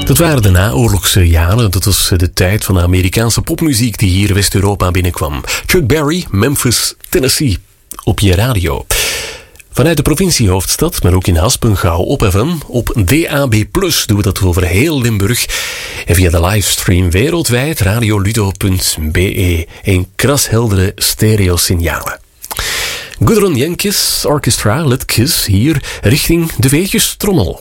Dat waren de naoorlogse jaren. Dat was de tijd van de Amerikaanse popmuziek die hier West-Europa binnenkwam. Chuck Berry, Memphis, Tennessee, op je radio. Vanuit de provinciehoofdstad, maar ook in Haspengouw op FM. Op DAB+ doen we dat over heel Limburg. En via de livestream wereldwijd, radioludo.be. In krasheldere stereosignalen. Gudrun Jenkins Orchestra, Let Kiss, hier richting de Weetjestrommel.